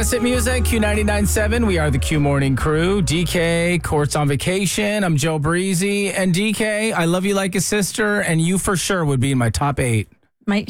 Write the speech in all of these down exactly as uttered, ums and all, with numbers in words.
Classic Music, Q ninety-nine point seven. We are the Q Morning Crew. D K, Court's on vacation. I'm Joe Breezy. And D K, I love you like a sister, and you for sure would be in my top eight. My,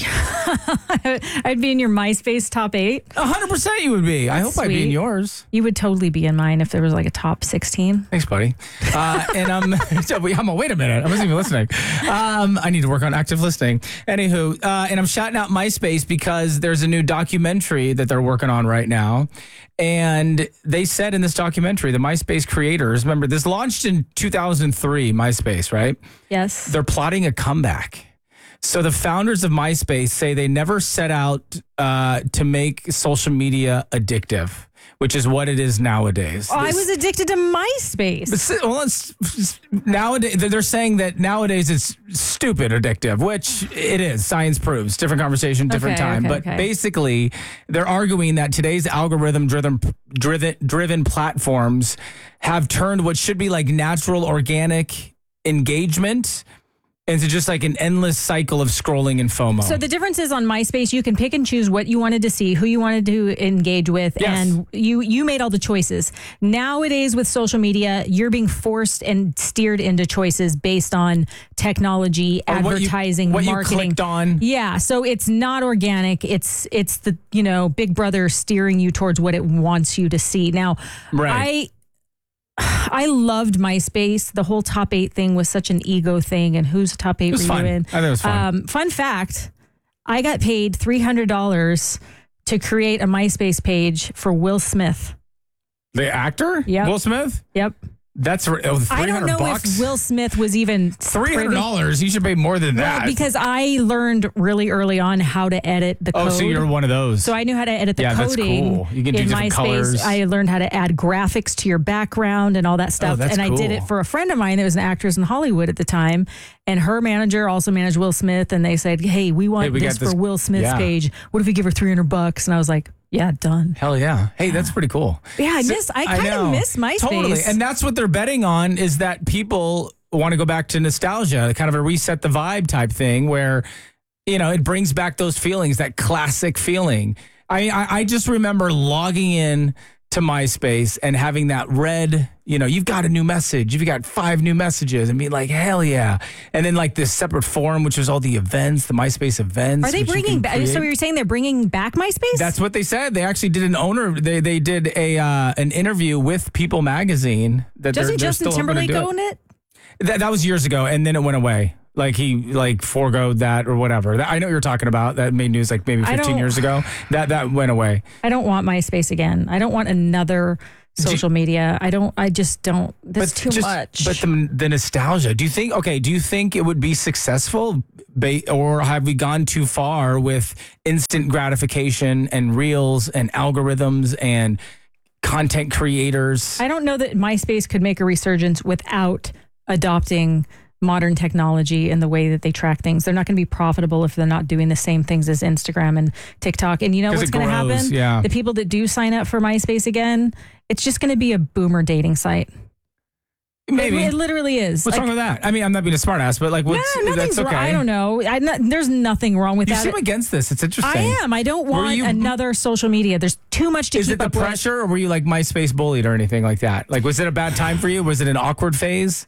I'd be in your MySpace top eight. one hundred percent you would be. That's I hope sweet. I'd be in yours. You would totally be in mine if there was like a top sixteen. Thanks, buddy. Uh, and I'm, I'm a, wait a minute. I wasn't even listening. Um, I need to work on active listening. Anywho, uh, and I'm shouting out MySpace because there's a new documentary that they're working on right now. And they said in this documentary, the MySpace creators, remember this launched in two thousand three, MySpace, right? Yes. They're plotting a comeback. So the founders of MySpace say they never set out uh, to make social media addictive, which is what it is nowadays. Oh, This- I was addicted to MySpace. But, well, it's, nowadays they're saying that nowadays it's stupid addictive, which it is. Science proves. Different conversation, different Okay, time. okay, but okay. basically, they're arguing that today's algorithm-driven driven, driven platforms have turned what should be like natural, organic engagement into just like an endless cycle of scrolling and FOMO. So the difference is on MySpace, you can pick and choose what you wanted to see, who you wanted to engage with, Yes. and you you made all the choices. Nowadays with social media, you're being forced and steered into choices based on technology, Or what you- advertising, what you marketing. clicked on. Yeah, so it's not organic. It's it's the, you know, Big Brother steering you towards what it wants you to see. Now, Right. I I loved MySpace. The whole top eight thing was such an ego thing, and who's top eight It was were you fun. in? I think it was fun. Um, fun fact: I got paid three hundred dollars to create a MySpace page for Will Smith. The actor? Yep. Will Smith? Yep. That's oh, three hundred I don't know bucks. if Will Smith was even three hundred privy- dollars. You should pay more than Well, that. because I learned really early on how to edit the oh, code. so you're one of those. So I knew how to edit the Yeah, that's coding cool. You can do in different MySpace. colors. I learned how to add graphics to your background and all that stuff. that's and I did cool. it for a friend of mine that was an actress in Hollywood at the time. And her manager also managed Will Smith. And they said, hey, we want Hey, we this, got this- for Will Smith's yeah. page. What if we give her three hundred bucks? And I was like, yeah, done. Hell yeah. Hey, that's pretty cool. Yeah, I So- miss. I kind know. of miss MySpace. Totally. And that's what they're betting on is that people want to go back to nostalgia, kind of a reset the vibe type thing where, you know, it brings back those feelings, that classic feeling. I, I, I just remember logging in to MySpace and having that red, you know, you've got a new message, you've got five new messages and being like, hell yeah. And then like this separate forum, which was all the events, the MySpace events. Are they which you bringing can back? create. So you're saying they're bringing back MySpace? That's what they said. They actually did an owner. They they did a uh, an interview with People Magazine. That Doesn't they're, they're Justin still hoping to Timberlake do own it? That, that was years ago, and then it went away. Like he like foregoed that or whatever. That, I know what you're talking about. That made news like maybe I fifteen don't- years ago. That that went away. I don't want MySpace again. I don't want another social media. I don't. I just don't. That's too just- much. But the, the nostalgia. Do you think? Okay. Do you think it would be successful, ba- or have we gone too far with instant gratification and reels and algorithms and content creators? I don't know that MySpace could make a resurgence without adopting modern technology and the way that they track things. They're not going to be profitable if they're not doing the same things as Instagram and TikTok. And you know 'Cause what's it going to grows, happen? yeah. The people that do sign up for MySpace again, it's just going to be a boomer dating site. Maybe. It, it literally is. What's Like, wong with that? I mean, I'm not being a smartass, but like, what's yeah, nothing's that's okay. wrong. I don't know. I, not, there's nothing wrong with You that. seem against this. It's interesting. I am. I don't want you- another social media. There's too much to Is keep it the up with. pressure, or were you like MySpace bullied or anything like that? Like, was it a bad time for you? Was it an awkward phase?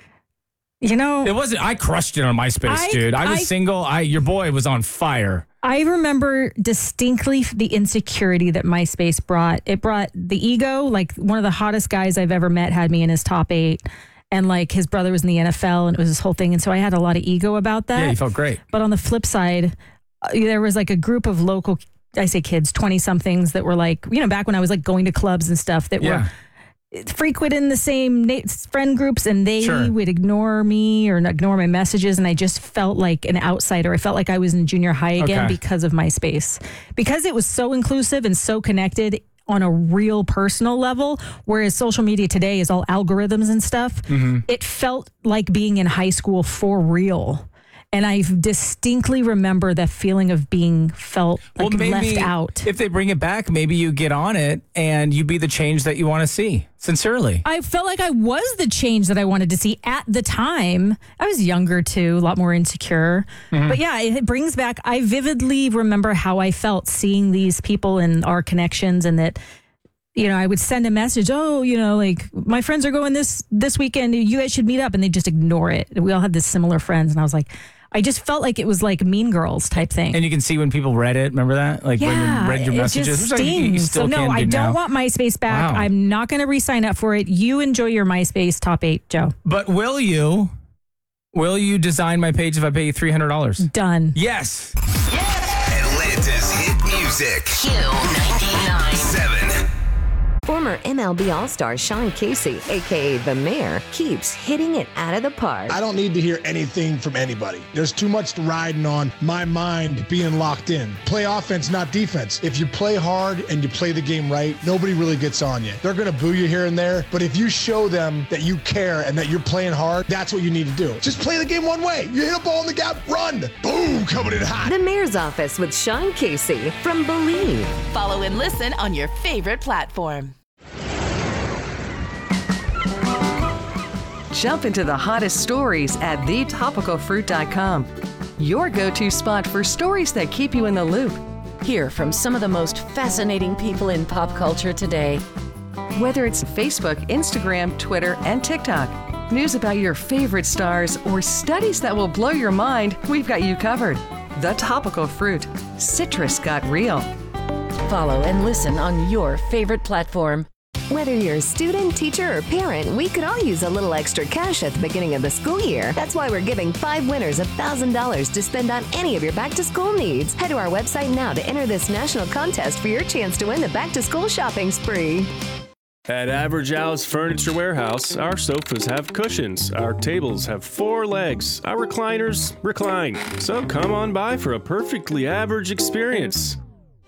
You know, It wasn't. I crushed it on MySpace, I- dude. I was I- single. I your boy was on fire. I remember distinctly the insecurity that MySpace brought. It brought the ego. Like one of the hottest guys I've ever met had me in his top eight. And like his brother was in the N F L and it was this whole thing. And so I had a lot of ego about that. Yeah, you felt great. But on the flip side, uh, there was like a group of local, I say kids, twenty somethings that were like, you know, back when I was like going to clubs and stuff that Yeah. were frequent in the same na- friend groups, and they Sure. would ignore me or ignore my messages. And I just felt like an outsider. I felt like I was in junior high again Okay. because of MySpace, because it was so inclusive and so connected on a real personal level. Whereas social media today is all algorithms and stuff. Mm-hmm. It felt like being in high school for real. And I distinctly remember that feeling of being felt like well, maybe left out. If they bring it back, maybe you get on it and you be the change that you want to see. Sincerely. I felt like I was the change that I wanted to see at the time. I was younger too, a lot more insecure. Mm-hmm. But yeah, it brings back, I vividly remember how I felt seeing these people and our connections, and that, you know, I would send a message, oh, you know, like my friends are going this this weekend, you guys should meet up, and they just ignore it. We all had this similar friends, and I was like, I just felt like it was like Mean Girls type thing. And you can see when people read it. Remember that? Like yeah, when you read your messages. It just like stings. you, you still so no, can I do don't now. want MySpace back. Wow. I'm not going to re-sign up for it. You enjoy your MySpace top eight, Joe. But will you? Will you design my page if I pay you three hundred dollars? Done. Yes. Yes. Atlanta's hit music. Q ninety-nine. Seven. Former M L B All-Star Sean Casey, a k a. The Mayor, keeps hitting it out of the park. I don't need to hear anything from anybody. There's too much riding on my mind being locked in. Play offense, not defense. If you play hard and you play the game right, nobody really gets on you. They're going to boo you here and there, but if you show them that you care and that you're playing hard, that's what you need to do. Just play the game one way. You hit a ball in the gap, run. Boom, coming in hot. The Mayor's Office with Sean Casey from Believe. Follow and listen on your favorite platform. Jump into the hottest stories at the topical fruit dot com. Your go-to spot for stories that keep you in the loop. Hear from some of the most fascinating people in pop culture today. Whether it's Facebook, Instagram, Twitter, and TikTok, news about your favorite stars, or studies that will blow your mind, we've got you covered. The Topical Fruit. Citrus got real. Follow and listen on your favorite platform. Whether you're a student, teacher, or parent, we could all use a little extra cash at the beginning of the school year. That's why we're giving five winners one thousand dollars to spend on any of your back-to-school needs. Head to our website now to enter this national contest for your chance to win the back-to-school shopping spree. At Average Al's Furniture Warehouse, our sofas have cushions, our tables have four legs, our recliners recline. So come on by for a perfectly average experience.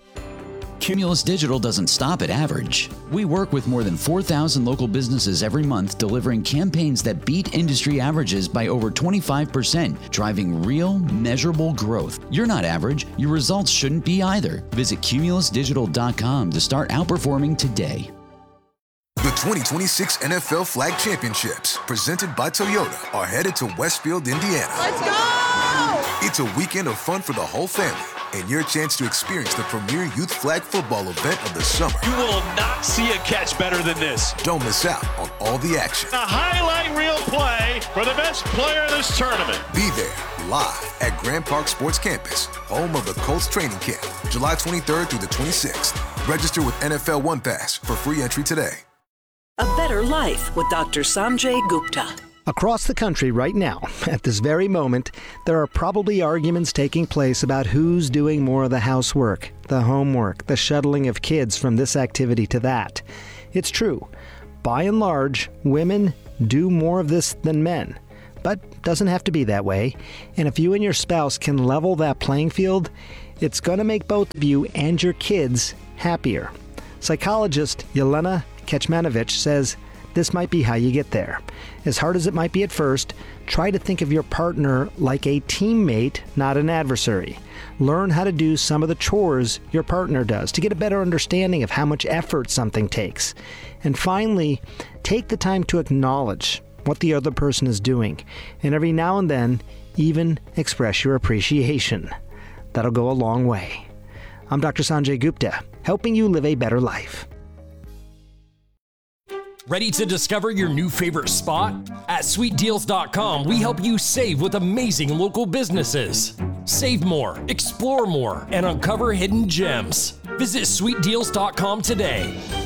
Cumulus Digital doesn't stop at average. We work with more than four thousand local businesses every month, delivering campaigns that beat industry averages by over twenty-five percent, driving real, measurable growth. You're not average. Your results shouldn't be either. Visit cumulus digital dot com to start outperforming today. The twenty twenty-six N F L Flag Championships, presented by Toyota, are headed to Westfield, Indiana. Let's go! It's a weekend of fun for the whole family, and your chance to experience the premier youth flag football event of the summer. You will not see a catch better than this. Don't miss out on all the action. A highlight reel play for the best player in this tournament. Be there live at Grand Park Sports Campus, home of the Colts training camp, July twenty-third through the twenty-sixth. Register with N F L One Pass for free entry today. A Better Life with Doctor Sanjay Gupta. Across the country right now, at this very moment, there are probably arguments taking place about who's doing more of the housework, the homework, the shuttling of kids from this activity to that. It's true. By and large, women do more of this than men. But doesn't have to be that way. And if you and your spouse can level that playing field, it's going to make both of you and your kids happier. Psychologist Yelena Kecmanovic says this might be how you get there. As hard as it might be at first, try to think of your partner like a teammate, not an adversary. Learn how to do some of the chores your partner does to get a better understanding of how much effort something takes. And finally, take the time to acknowledge what the other person is doing, and every now and then, even express your appreciation. That'll go a long way. I'm Doctor Sanjay Gupta, helping you live a better life. Ready to discover your new favorite spot? At sweet deals dot com, we help you save with amazing local businesses. Save more, explore more, and uncover hidden gems. Visit sweet deals dot com today.